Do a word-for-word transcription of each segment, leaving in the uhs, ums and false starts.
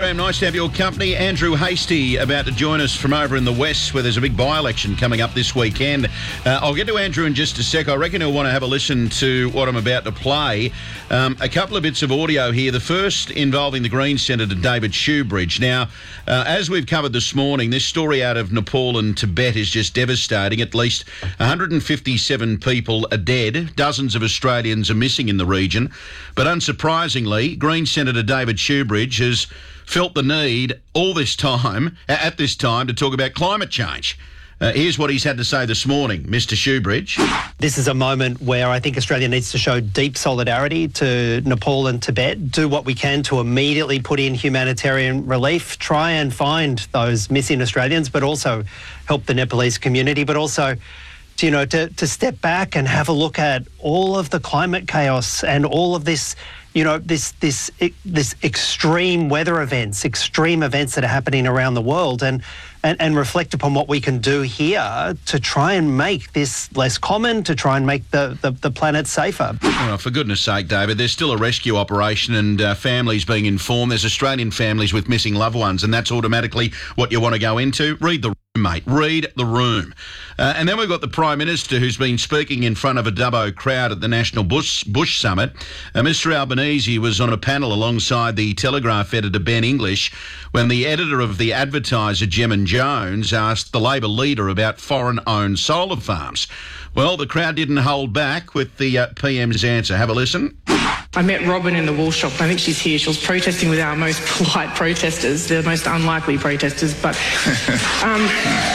program. Nice to have your company. Andrew Hastie about to join us from over in the west where there's a big by-election coming up this weekend. Uh, I'll get to Andrew in just a sec. I reckon he'll want to have a listen to what I'm about to play. Um, a couple of bits of audio here. The first involving the Greens Senator David Shoebridge. Now, uh, as we've covered this morning, this story out of Nepal and Tibet is just devastating. At least one hundred fifty-seven people are dead. Dozens of Australians are missing in the region. But unsurprisingly, Greens Senator David Shoebridge has felt the need all this time, at this time, to talk about climate change. Uh, here's what he's had to say this morning, Mister Shoebridge. This is a moment where I think Australia needs to show deep solidarity to Nepal and Tibet, do what we can to immediately put in humanitarian relief, try and find those missing Australians, but also help the Nepalese community, but also to, you know, to, to step back and have a look at all of the climate chaos and all of this, you know, this this this extreme weather events, extreme events that are happening around the world, and, and, and reflect upon what we can do here to try and make this less common, to try and make the, the, the planet safer. Oh, for goodness sake, David, there's still a rescue operation and uh, families being informed. There's Australian families with missing loved ones, and that's automatically what you want to go into. Read the mate. Read the room. Uh, and then we've got the Prime Minister who's been speaking in front of a Dubbo crowd at the National Bush, Bush Summit. Uh, Mr Albanese was on a panel alongside the Telegraph editor Ben English when the editor of the Advertiser, Gemma Jones, asked the Labor leader about foreign-owned solar farms. Well, the crowd didn't hold back with the uh, P M's answer. Have a listen. I met Robin in the wool shop. I think she's here. She was protesting with our most polite protesters, the most unlikely protesters, but um,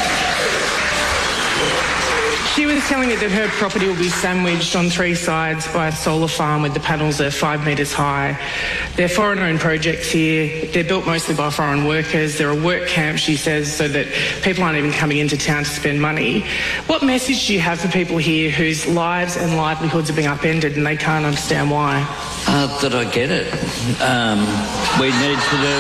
she was telling me that her property will be sandwiched on three sides by a solar farm with the panels are five metres high. They're foreign-owned projects here. They're built mostly by foreign workers. There are work camps, she says, so that people aren't even coming into town to spend money. What message do you have for people here whose lives and livelihoods are being upended and they can't understand why? Uh, that I get it. Um, we need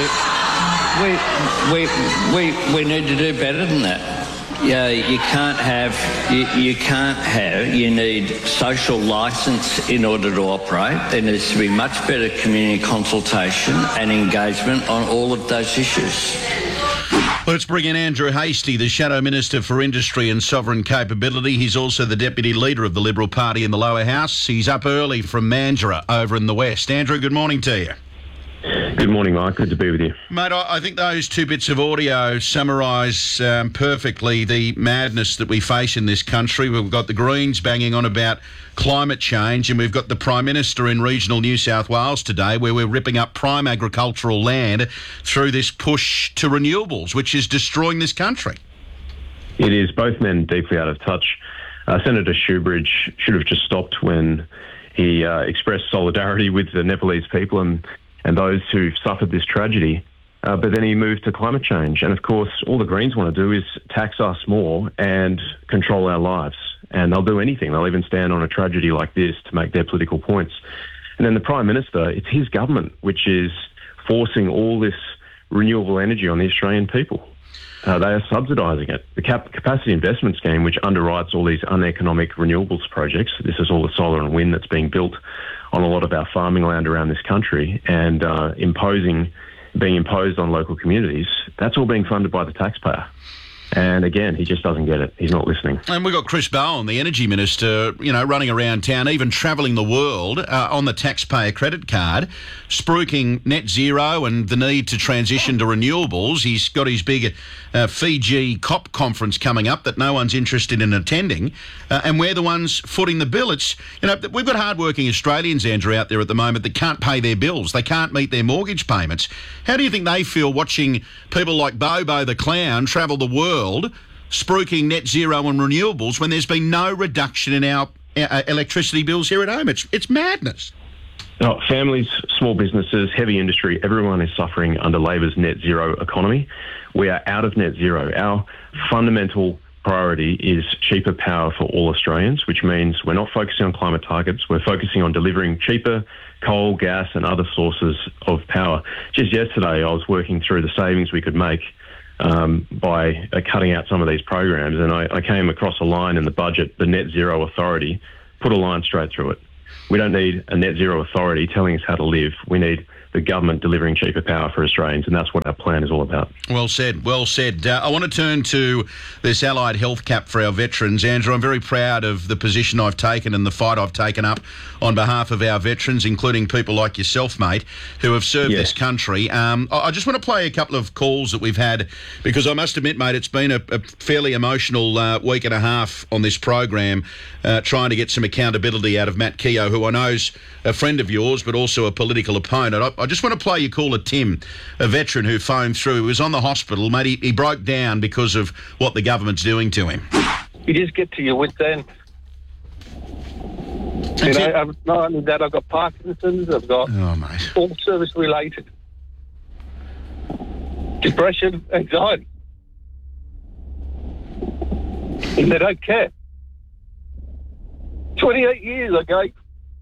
to do... We, we, we, we need to do better than that. Yeah, you can't have, you, you can't have, you need social licence in order to operate. There needs to be much better community consultation and engagement on all of those issues. Let's bring in Andrew Hastie, the Shadow Minister for Industry and Sovereign Capability. He's also the Deputy Leader of the Liberal Party in the Lower House. He's up early from Mandurah over in the West. Andrew, good morning to you. Good morning, Mike. Good to be with you. Mate, I think those two bits of audio summarise um, perfectly the madness that we face in this country. We've got the Greens banging on about climate change, and we've got the Prime Minister in regional New South Wales today where we're ripping up prime agricultural land through this push to renewables, which is destroying this country. It is. Both men deeply out of touch. Uh, Senator Shoebridge should have just stopped when he uh, expressed solidarity with the Nepalese people and and those who've suffered this tragedy. Uh, but then he moved to climate change. And of course, all the Greens want to do is tax us more and control our lives. And they'll do anything. They'll even stand on a tragedy like this to make their political points. And then the Prime Minister, it's his government which is forcing all this renewable energy on the Australian people. Uh, they are subsidising it. The cap- capacity investment scheme, which underwrites all these uneconomic renewables projects, this is all the solar and wind that's being built on a lot of our farming land around this country and uh, imposing, being imposed on local communities, that's all being funded by the taxpayer. And again, he just doesn't get it. He's not listening. And we've got Chris Bowen, the Energy Minister, you know, running around town, even travelling the world uh, on the taxpayer credit card, spruiking net zero and the need to transition to renewables. He's got his big uh, Fiji COP conference coming up that no one's interested in attending, uh, and we're the ones footing the bill. It's, you know, we've got hard-working Australians, Andrew, out there at the moment that can't pay their bills. They can't meet their mortgage payments. How do you think they feel watching people like Bobo the Clown travel the world spruiking net zero and renewables when there's been no reduction in our uh, electricity bills here at home? It's it's madness. No, families, small businesses, heavy industry, everyone is suffering under Labor's net zero economy. We are out of net zero. Our fundamental priority is cheaper power for all Australians, which means we're not focusing on climate targets. We're focusing on delivering cheaper coal, gas and other sources of power. Just yesterday, I was working through the savings we could make Um, by uh, cutting out some of these programs. And I, I came across a line in the budget, the Net Zero Authority, put a line straight through it. We don't need a net zero authority telling us how to live. We need the government delivering cheaper power for Australians, and that's what our plan is all about. Well said, well said. Uh, I want to turn to this allied health cap for our veterans. Andrew, I'm very proud of the position I've taken and the fight I've taken up on behalf of our veterans, including people like yourself, mate, who have served Yeah. this country. Um, I I just want to play a couple of calls that we've had, because I must admit, mate, it's been a, a fairly emotional uh, week and a half on this program, uh, trying to get some accountability out of Matt Keogh, who I know's a friend of yours, but also a political opponent. I, I just want to play your caller, Tim, a veteran who phoned through. He was on the hospital, mate. He, he broke down because of what the government's doing to him. You just get to your wits' end. You And know, Tim- I've, not only that, I've got Parkinson's, I've got oh, mate. all service-related. Depression, anxiety. And they don't care. twenty-eight years I gave.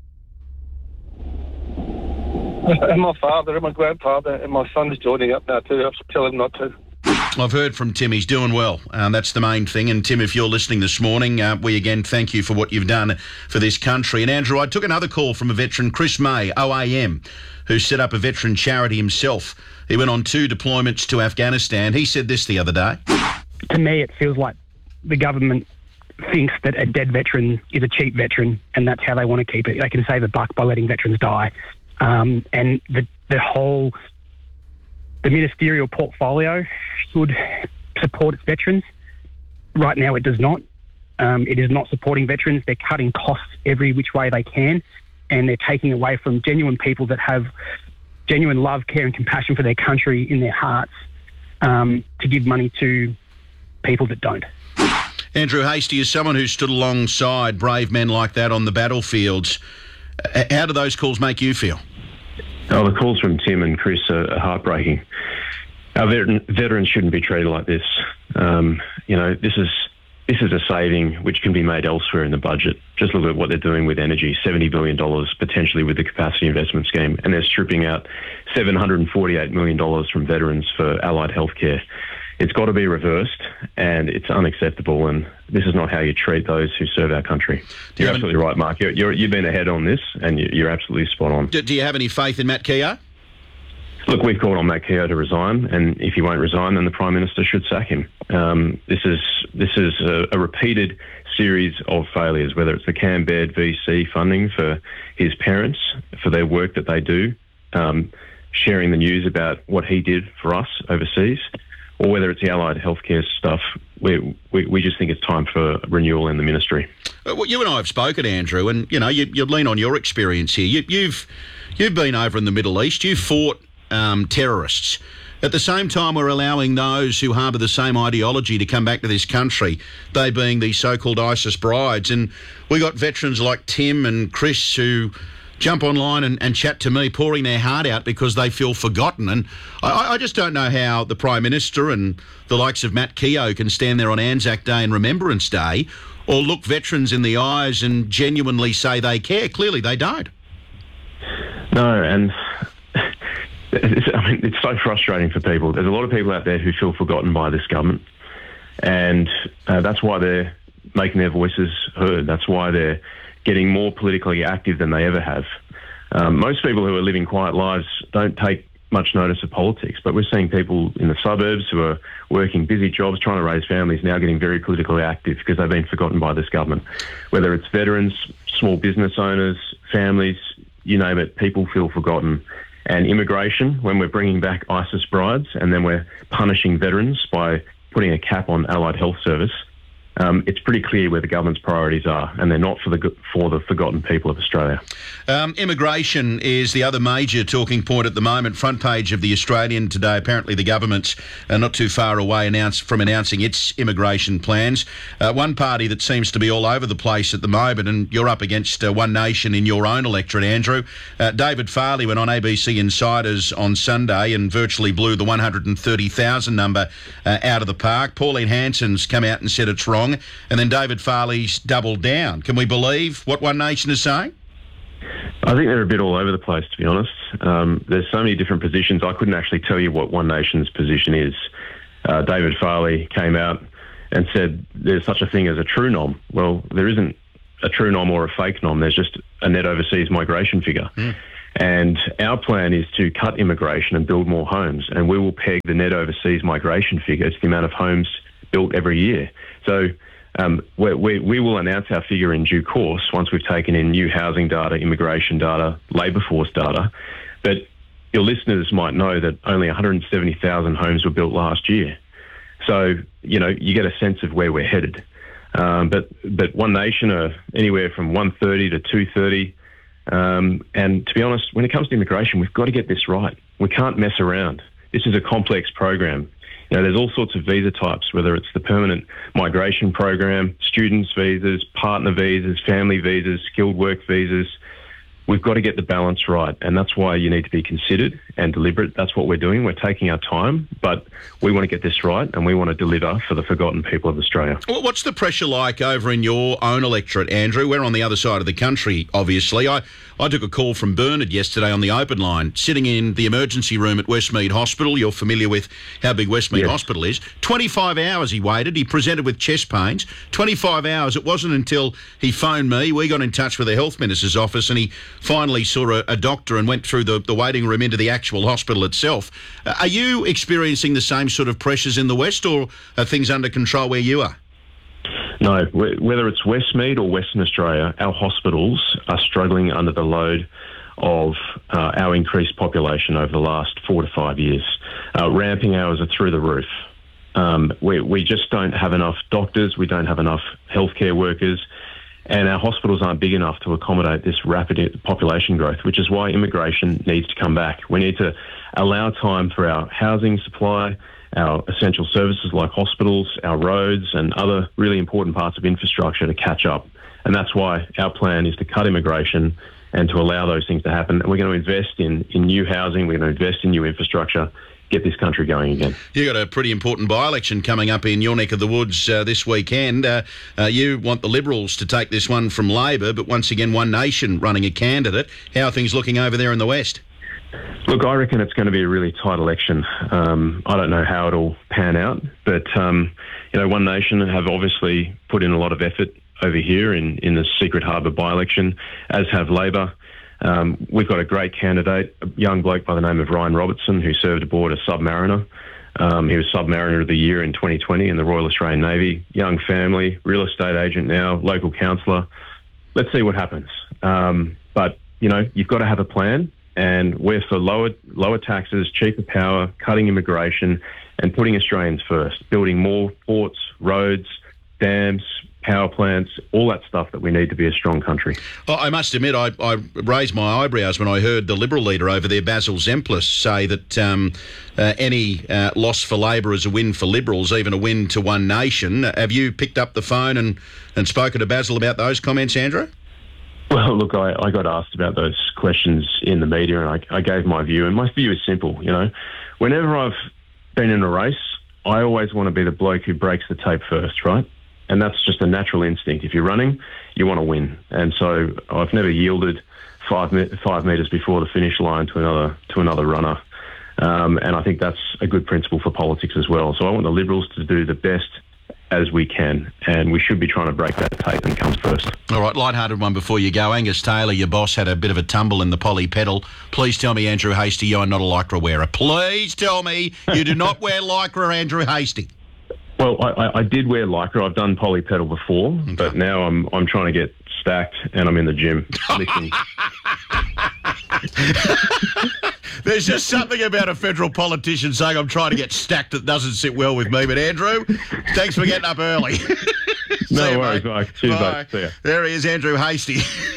And my father and my grandfather and my son's joining up now too. I have to tell him not to. I've heard from Tim. He's doing well. Um, that's the main thing. And Tim, if you're listening this morning, uh, we again thank you for what you've done for this country. And Andrew, I took another call from a veteran, Chris May, O A M, who set up a veteran charity himself. He went on two deployments to Afghanistan. He said this the other day. To me, it feels like the government thinks that a dead veteran is a cheap veteran, and that's how they want to keep it. They can save a buck by letting veterans die. Um, and the, the whole, the ministerial portfolio should support its veterans. Right now, it does not. Um, it is not supporting veterans. They're cutting costs every which way they can, and they're taking away from genuine people that have genuine love, care and compassion for their country in their hearts, um, to give money to people that don't. Andrew Hastie, is someone who stood alongside brave men like that on the battlefields. Uh, How do those calls make you feel? Oh, the calls from Tim and Chris are, are heartbreaking. Our veteran, veterans shouldn't be treated like this. Um, you know, this is this is a saving which can be made elsewhere in the budget. Just look at what they're doing with energy, seventy billion dollars potentially with the capacity investment scheme, and they're stripping out seven hundred forty-eight million dollars from veterans for allied healthcare. It's got to be reversed, and it's unacceptable, and this is not how you treat those who serve our country. You're have absolutely right, Mark. You're, you're, you've been ahead on this, and you- you're absolutely spot on. Do, do you have any faith in Matt Keogh? Look, we've called on Matt Keogh to resign, and if he won't resign, then the Prime Minister should sack him. Um, this is this is a, a repeated series of failures, whether it's the CAMBED V C funding for his parents, for their work that they do, um, sharing the news about what he did for us overseas, or whether it's the allied healthcare stuff. We, we, we just think it's time for renewal in the ministry. Uh, Well, you and I have spoken, Andrew, and you know you, you lean on your experience here. You, you've you've been over in the Middle East. You've fought um, terrorists. At the same time, we're allowing those who harbour the same ideology to come back to this country. They being the so-called ISIS brides, and we got veterans like Tim and Chris who jump online and, and chat to me, pouring their heart out because they feel forgotten. And I, I just don't know how the Prime Minister and the likes of Matt Keogh can stand there on Anzac Day and Remembrance Day or look veterans in the eyes and genuinely say they care. Clearly they don't. No, and it's, I mean, it's so frustrating for people. There's a lot of people out there who feel forgotten by this government, and uh, that's why they're making their voices heard. That's why they're getting more politically active than they ever have. Um, most people who are living quiet lives don't take much notice of politics, but we're seeing people in the suburbs who are working busy jobs, trying to raise families, now getting very politically active because they've been forgotten by this government. Whether it's veterans, small business owners, families, you name it, people feel forgotten. And immigration, when we're bringing back ISIS brides and then we're punishing veterans by putting a cap on allied health service, Um, it's pretty clear where the government's priorities are, and they're not for the for the forgotten people of Australia. Um, immigration is the other major talking point at the moment. Front page of The Australian today. Apparently the government's uh, not too far away announced, from announcing its immigration plans. Uh, one party that seems to be all over the place at the moment, and you're up against uh, One Nation in your own electorate, Andrew. Uh, David Farley went on A B C Insiders on Sunday and virtually blew the one hundred thirty thousand number uh, out of the park. Pauline Hanson's come out and said it's wrong. And then David Farley's doubled down. Can we believe what One Nation is saying? I think they're a bit all over the place, to be honest. Um, there's so many different positions. I couldn't actually tell you what One Nation's position is. Uh, David Farley came out and said there's such a thing as a true nom. Well, there isn't a true nom or a fake nom. There's just a net overseas migration figure. Mm. And our plan is to cut immigration and build more homes. And we will peg the net overseas migration figure to the amount of homes built every year. So um, we, we, we will announce our figure in due course once we've taken in new housing data, immigration data, labour force data. But your listeners might know that only one hundred seventy thousand homes were built last year. So, you know, you get a sense of where we're headed. Um, but but One Nation are anywhere from one thirty to two thirty. Um, and to be honest, when it comes to immigration, we've got to get this right. We can't mess around. This is a complex program. You know, there's all sorts of visa types, whether it's the permanent migration program, students' visas, partner visas, family visas, skilled work visas. We've got to get the balance right, and that's why you need to be considered and deliberate. That's what we're doing. We're taking our time, but we want to get this right, and we want to deliver for the forgotten people of Australia. Well, what's the pressure like over in your own electorate, Andrew? We're on the other side of the country, obviously. I, I took a call from Bernard yesterday on the open line, sitting in the emergency room at Westmead Hospital. You're familiar with how big Westmead yes. Hospital is. twenty-five hours he waited. He presented with chest pains. twenty-five hours. It wasn't until he phoned me. We got in touch with the Health Minister's office, and he finally saw a, a doctor and went through the, the waiting room into the actual hospital itself. Uh, are you experiencing the same sort of pressures in the West, or are things under control where you are? No, whether it's Westmead or Western Australia, our hospitals are struggling under the load of uh, our increased population over the last four to five years. Uh, ramping hours are through the roof. Um, we, we just don't have enough doctors, we don't have enough healthcare workers, and our hospitals aren't big enough to accommodate this rapid population growth, which is why immigration needs to come back. We need to allow time for our housing supply, our essential services like hospitals, our roads, and other really important parts of infrastructure to catch up. And that's why our plan is to cut immigration and to allow those things to happen. And we're going to invest in, in new housing, we're going to invest in new infrastructure, get this country going again. You've got a pretty important by-election coming up in your neck of the woods uh, this weekend. Uh, uh, you want the Liberals to take this one from Labor, but once again, One Nation running a candidate. How are things looking over there in the West? Look, I reckon it's going to be a really tight election. Um, I don't know how it'll pan out, but um, you know, One Nation have obviously put in a lot of effort over here in, in the Secret Harbour by-election, as have Labor. Um, we've got a great candidate, a young bloke by the name of Ryan Robertson, who served aboard a Submariner. Um, he was Submariner of the Year in twenty twenty in the Royal Australian Navy. Young family, real estate agent now, local councillor. Let's see what happens. Um, but, you know, you've got to have a plan. And we're for lower lower taxes, cheaper power, cutting immigration, and putting Australians first, building more ports, roads, dams, power plants, all that stuff that we need to be a strong country. Well, I must admit, I, I raised my eyebrows when I heard the Liberal leader over there, Basil Zemplis, say that um, uh, any uh, loss for Labor is a win for Liberals, even a win to One Nation. Have you picked up the phone and, and spoken to Basil about those comments, Andrew? Well, look, I, I got asked about those questions in the media, and I, I gave my view, and my view is simple. You know, whenever I've been in a race, I always want to be the bloke who breaks the tape first, right? And that's just a natural instinct. If you're running, you want to win. And so I've never yielded five five metres before the finish line to another to another runner. Um, and I think that's a good principle for politics as well. So I want the Liberals to do the best as we can, and we should be trying to break that tape and come first. All right, lighthearted one before you go. Angus Taylor, your boss, had a bit of a tumble in the poly pedal. Please tell me, Andrew Hastie, you're not a Lycra wearer. Please tell me you do not wear Lycra, Andrew Hastie. Well, I, I did wear Lycra. I've done poly pedal before, okay. But now I'm I'm trying to get stacked, and I'm in the gym lifting. There's just something about a federal politician saying I'm trying to get stacked that doesn't sit well with me. But Andrew, thanks for getting up early. No worries, Mike. Cheers, Bye. See ya. There he is, Andrew Hastie.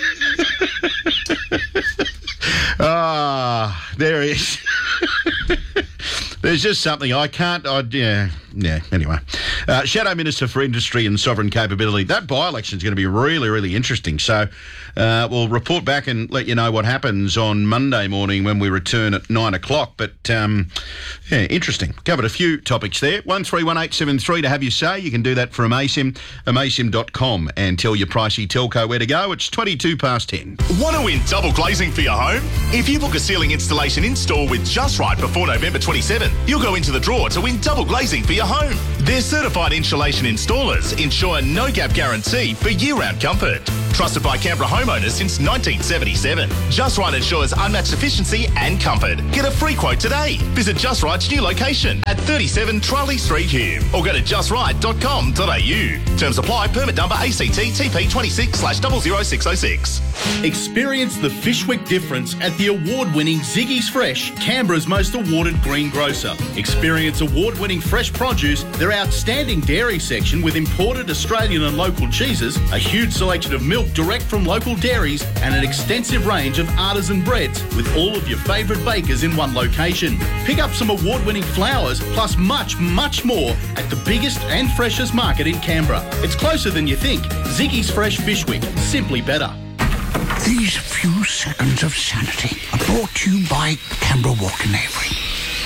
Ah, there he is. There's just something I can't. I, yeah, yeah. Anyway, uh, Shadow Minister for Industry and Sovereign Capability. That by-election is going to be really, really interesting. So uh, we'll report back and let you know what happens on Monday morning when we return at nine o'clock. But um, yeah, interesting. Covered a few topics there. One three one eight seven three to have your say. You can do that for Amaysim, amaysim dot com, and tell your pricey telco where to go. It's twenty-two past ten. Want to win double glazing for your home? If you book a ceiling installation in-store with Just Right before November twenty-seventh, you'll go into the draw to win double glazing for your home. Their certified insulation installers ensure no gap guarantee for year-round comfort. Trusted by Canberra homeowners since nineteen seventy-seven. Just Right ensures unmatched efficiency and comfort. Get a free quote today. Visit Just Right's new location at thirty-seven Charlie Street, Hume, or go to just right dot com dot a u. Terms apply. Permit number A C T T P twenty-six slash zero zero six oh six. Experience the Fishwick difference at the award-winning Ziggy's Fresh, Canberra's most awarded green grocer. Experience award-winning fresh produce, their outstanding dairy section with imported Australian and local cheeses, a huge selection of milk direct from local dairies, and an extensive range of artisan breads with all of your favourite bakers in one location. Pick up some award-winning flowers plus much, much more at the biggest and freshest market in Canberra. It's closer than you think. Ziggy's Fresh Fishwick, simply better. These few seconds of sanity are brought to you by Canberra Walk in Avery.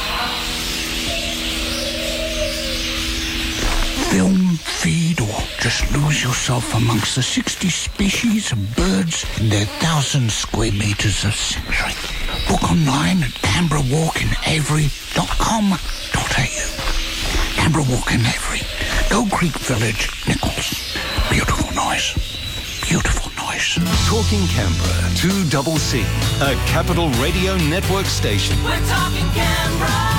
Film, feed, or just lose yourself amongst the sixty species of birds in their thousand square metres of sanctuary. Book online at canberra walk in avery dot com dot a u. Canberra Walk in Avery, Gold Creek Village, Nichols. Beautiful noise. Beautiful noise. Talking Canberra, two double C, a Capital Radio Network station. We're talking Canberra.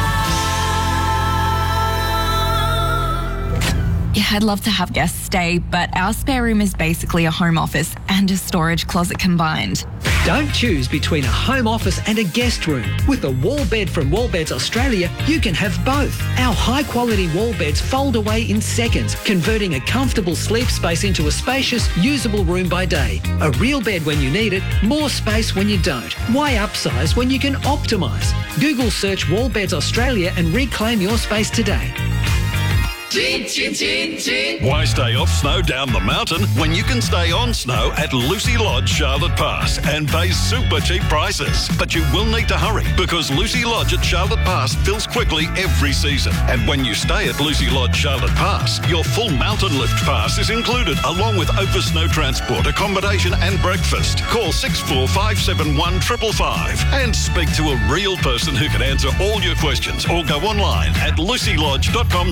Yeah, I'd love to have guests stay, but our spare room is basically a home office and a storage closet combined. Don't choose between a home office and a guest room. With a wall bed from Wallbeds Australia, you can have both. Our high-quality wall beds fold away in seconds, converting a comfortable sleep space into a spacious, usable room by day. A real bed when you need it, more space when you don't. Why upsize when you can optimise? Google search Wallbeds Australia and reclaim your space today. Chin, chin, chin, chin. Why stay off snow down the mountain when you can stay on snow at Lucy Lodge, Charlotte Pass and pay super cheap prices? But you will need to hurry because Lucy Lodge at Charlotte Pass fills quickly every season. And when you stay at Lucy Lodge, Charlotte Pass, your full mountain lift pass is included along with over snow transport, accommodation and breakfast. Call six four five seven one five five five and speak to a real person who can answer all your questions or go online at lucy lodge dot com